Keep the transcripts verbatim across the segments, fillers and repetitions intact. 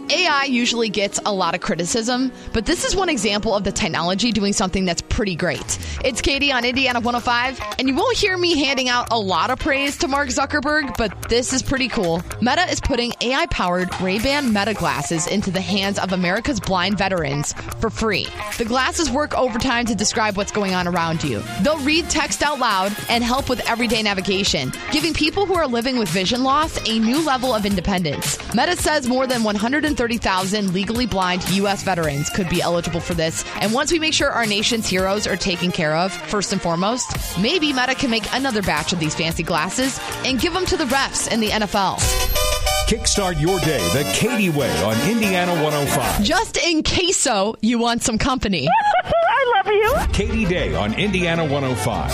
A I usually gets a lot of criticism, but this is one example of the technology doing something that's pretty great. It's Katie on Indiana one oh five, and you won't hear me handing out a lot of praise to Mark Zuckerberg, but this is pretty cool. Meta is putting A I-powered Ray-Ban Meta glasses into the hands of America's blind veterans for free. The glasses work overtime to describe what's going on around you. They'll read text out loud and help with everyday navigation, giving people who are living with vision loss a new level of independence. Meta says more than one hundred thirty thousand legally blind U S veterans could be eligible for this, and once we make sure our nation's heroes are taken care of, first and foremost, maybe Meta can make another batch of these fancy glasses and give them to the refs in the N F L. Kickstart your day the Katie way on Indiana one oh five. Just in case so you want some company. I love you. Katie Day on Indiana one oh five.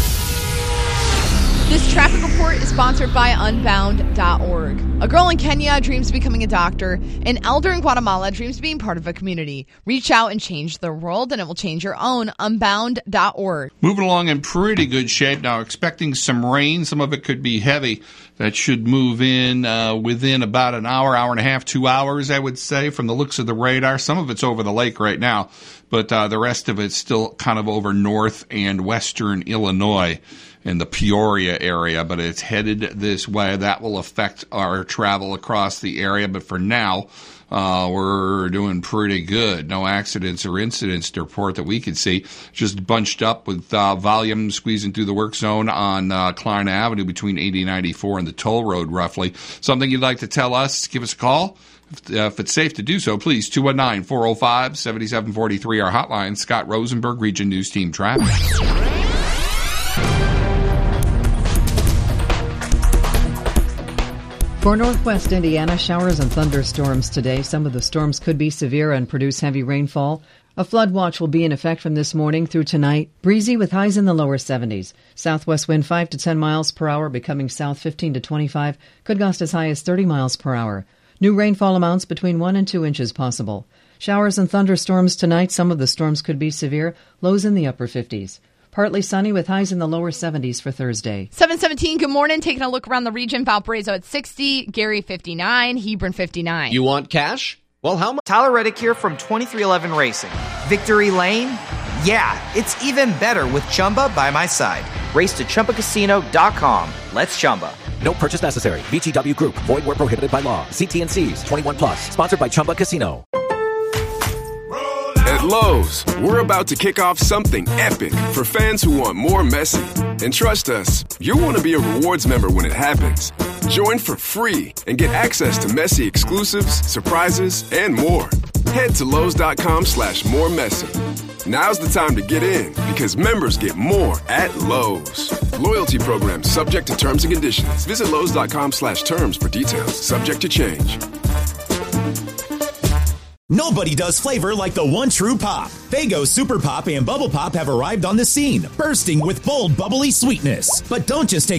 This traffic report is sponsored by unbound dot org. A girl in Kenya dreams of becoming a doctor. An elder in Guatemala dreams of being part of a community. Reach out and change the world, and it will change your own. unbound dot org. Moving along in pretty good shape now. Expecting some rain. Some of it could be heavy. That should move in uh, within about an hour, hour and a half, two hours, I would say, from the looks of the radar. Some of it's over the lake right now, but uh, the rest of it's still kind of over north and western Illinois in the Peoria area, but it's headed this way. That will affect our travel across the area, but for now, uh, we're doing pretty good. No accidents or incidents to report that we can see. Just bunched up with uh, volume squeezing through the work zone on uh, Klein Avenue between eighty ninety-four and the toll road, roughly. Something you'd like to tell us, give us a call. If, uh, if it's safe to do so, please, two one nine, four oh five, seven seven four three, our hotline. Scott Rosenberg, Region News Team Traffic. For northwest Indiana, showers and thunderstorms today. Some of the storms could be severe and produce heavy rainfall. A flood watch will be in effect from this morning through tonight. Breezy with highs in the lower seventies. Southwest wind five to ten miles per hour, becoming south fifteen to twenty-five. Could gust as high as thirty miles per hour. New rainfall amounts between one and two inches possible. Showers and thunderstorms tonight. Some of the storms could be severe. Lows in the upper fifties. Partly sunny with highs in the lower seventies for Thursday. seven seventeen, good morning. Taking a look around the region. Valparaiso at sixty, Gary fifty-nine, Hebron fifty-nine. You want cash? Well, how much? Tyler Reddick here from twenty-three eleven Racing. Victory Lane? Yeah, it's even better with Chumba by my side. Race to Chumba Casino dot com. Let's Chumba. No purchase necessary. V G W Group. Void where prohibited by law. See T and C's. twenty-one plus. Sponsored by Chumba Casino. At Lowe's, we're about to kick off something epic for fans who want more Messi. And trust us, you'll want to be a rewards member when it happens. Join for free and get access to Messi exclusives, surprises, and more. Head to Lowe's.com slash more Messi. Now's the time to get in because members get more at Lowe's. Loyalty program subject to terms and conditions. Visit Lowe's.com slash terms for details. Subject to change. Nobody does flavor like the one true Pop. Faygo Super Pop and Bubble Pop have arrived on the scene, bursting with bold, bubbly sweetness. But don't just take